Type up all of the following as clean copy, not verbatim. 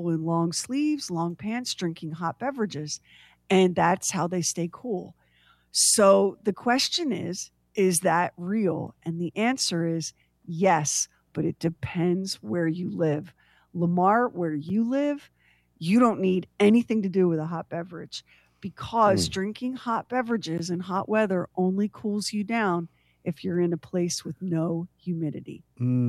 people in long sleeves, long pants, drinking hot beverages. And that's how they stay cool. So the question is that real? And the answer is yes, but it depends where you live. Lamar, where you live, you don't need anything to do with a hot beverage because drinking hot beverages in hot weather only cools you down if you're in a place with no humidity.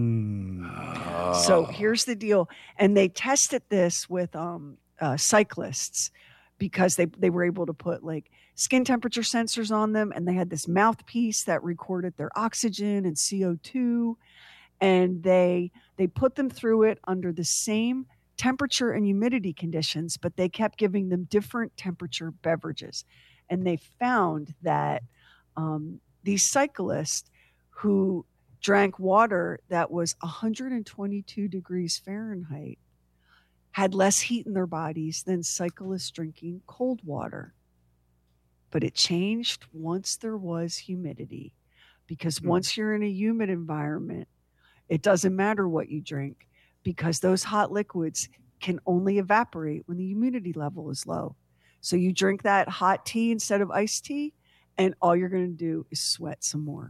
So here's the deal. And they tested this with cyclists because they were able to put like skin temperature sensors on them, and they had this mouthpiece that recorded their oxygen and CO2, and they put them through it under the same temperature and humidity conditions, but they kept giving them different temperature beverages. And they found that these cyclists who drank water that was 122 degrees Fahrenheit had less heat in their bodies than cyclists drinking cold water. But it changed once there was humidity, because once you're in a humid environment, it doesn't matter what you drink, because those hot liquids can only evaporate when the humidity level is low. So you drink that hot tea instead of iced tea, and all you're going to do is sweat some more.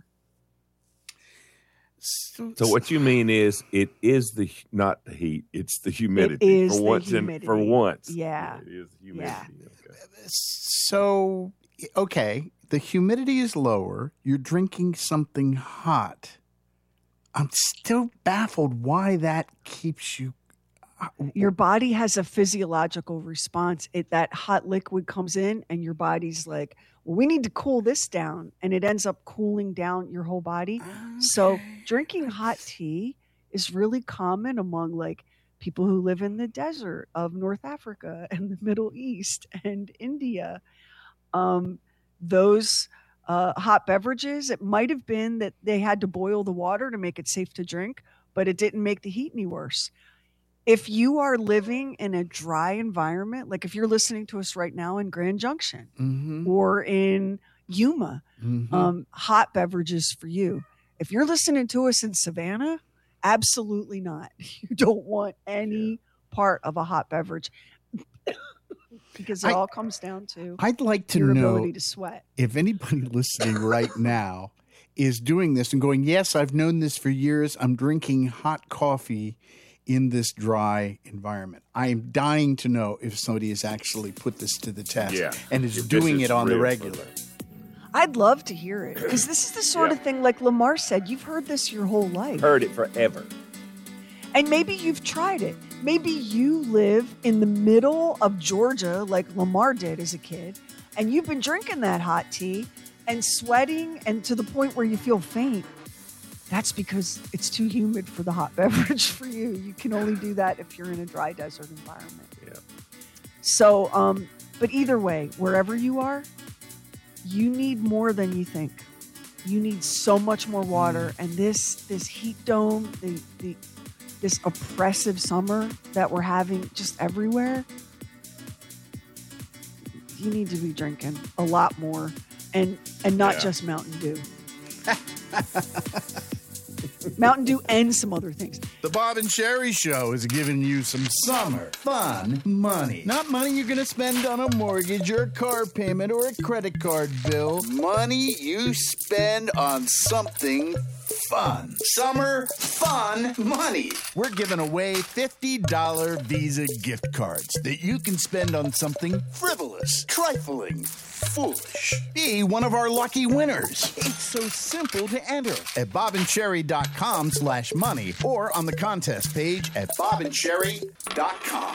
So what you mean is it is not the heat, it's the humidity. It is for once. the humidity. For once. Yeah. It is the humidity. Yeah. Okay. So, okay, the humidity is lower. You're drinking something hot. I'm still baffled why that keeps you. Your body has a physiological response. That hot liquid comes in and your body's like, well, we need to cool this down. And it ends up cooling down your whole body. Okay. So drinking hot tea is really common among like people who live in the desert of North Africa and the Middle East and India. Those hot beverages, it might have been that they had to boil the water to make it safe to drink, but it didn't make the heat any worse. If you are living in a dry environment, like if you're listening to us right now in Grand Junction or in Yuma, hot beverages for you. If you're listening to us in Savannah, absolutely not. You don't want any part of a hot beverage because it all comes down to I'd like to your know ability to sweat. If anybody listening right now is doing this and going, yes, I've known this for years. I'm drinking hot coffee in this dry environment. I am dying to know if somebody has actually put this to the test and is doing it on the regular. I'd love to hear it, because this is the sort of thing, like Lamar said, you've heard this your whole life. Heard it forever. And maybe you've tried it. Maybe you live in the middle of Georgia like Lamar did as a kid, and you've been drinking that hot tea and sweating and to the point where you feel faint. That's because it's too humid for the hot beverage for you. You can only do that if you're in a dry desert environment. Yeah. So, but either way, wherever you are, you need more than you think. You need so much more water. And this heat dome, this oppressive summer that we're having just everywhere, you need to be drinking a lot more, and not just Mountain Dew. Mountain Dew and some other things. The Bob and Sherry Show is giving you some summer fun money. Not money you're going to spend on a mortgage or a car payment or a credit card bill. Money you spend on something fun. Summer fun money. We're giving away $50 Visa gift cards that you can spend on something frivolous, trifling, foolish. Be one of our lucky winners. It's so simple to enter at bobandcherry.com/money or on the contest page at bobandcherry.com.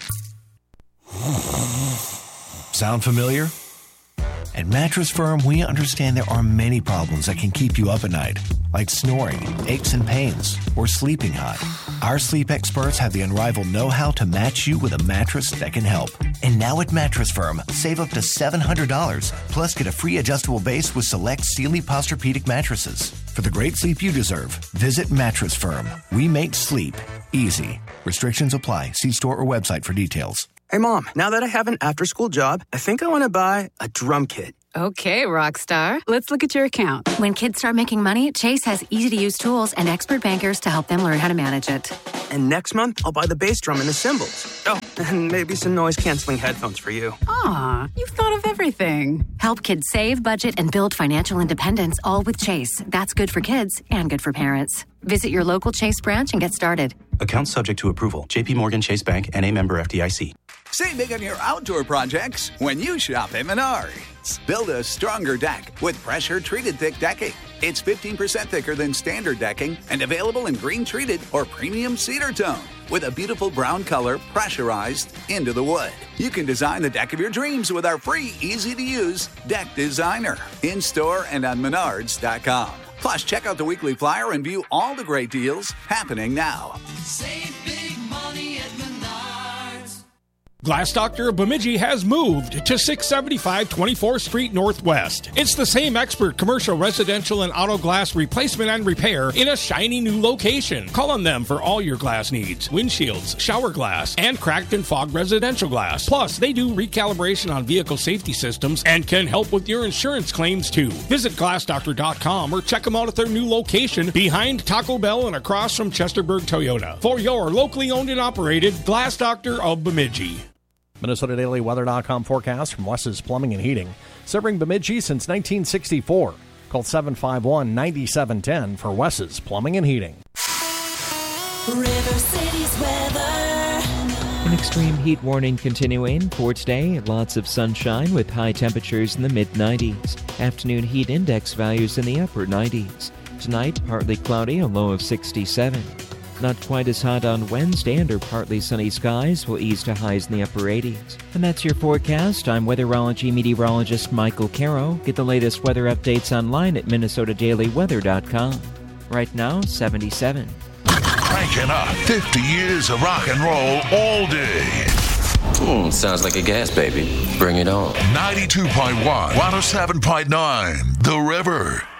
Sound familiar? At Mattress Firm, we understand there are many problems that can keep you up at night, like snoring, aches and pains, or sleeping hot. Our sleep experts have the unrivaled know-how to match you with a mattress that can help. And now at Mattress Firm, save up to $700, plus get a free adjustable base with select Sealy Posturepedic mattresses. For the great sleep you deserve, visit Mattress Firm. We make sleep easy. Restrictions apply. See store or website for details. Hey, Mom, now that I have an after-school job, I think I want to buy a drum kit. Okay, rock star. Let's look at your account. When kids start making money, Chase has easy-to-use tools and expert bankers to help them learn how to manage it. And next month, I'll buy the bass drum and the cymbals. Oh, and maybe some noise-canceling headphones for you. Aw, you've thought of everything. Help kids save, budget, and build financial independence, all with Chase. That's good for kids and good for parents. Visit your local Chase branch and get started. Account subject to approval. J.P. Morgan Chase Bank, N.A. member FDIC. Save big on your outdoor projects when you shop at Menards. Build a stronger deck with pressure-treated thick decking. It's 15% thicker than standard decking and available in green-treated or premium cedar tone with a beautiful brown color pressurized into the wood. You can design the deck of your dreams with our free, easy-to-use Deck Designer in-store and on Menards.com. Plus, check out the weekly flyer and view all the great deals happening now. Save big money at Menards. Glass Doctor of Bemidji has moved to 675 24th Street Northwest. It's the same expert commercial, residential, and auto glass replacement and repair in a shiny new location. Call on them for all your glass needs. Windshields, shower glass, and cracked and fogged residential glass. Plus, they do recalibration on vehicle safety systems and can help with your insurance claims too. Visit glassdoctor.com or check them out at their new location behind Taco Bell and across from Chesterburg Toyota. For your locally owned and operated Glass Doctor of Bemidji. MinnesotaDailyWeather.com forecast from Wes's Plumbing and Heating. Serving Bemidji since 1964. Call 751-9710 for Wes's Plumbing and Heating. River City's weather. An extreme heat warning continuing for today. Lots of sunshine with high temperatures in the mid-90s. Afternoon heat index values in the upper 90s. Tonight, partly cloudy, a low of 67. Not quite as hot on Wednesday, under partly sunny skies will ease to highs in the upper 80s. And that's your forecast. I'm weatherology meteorologist Michael Caro. Get the latest weather updates online at MinnesotaDailyWeather.com. Right now, 77. Cranking up 50 years of rock and roll all day. Sounds like a gas baby. Bring it on. 92.1, 107.9, The River.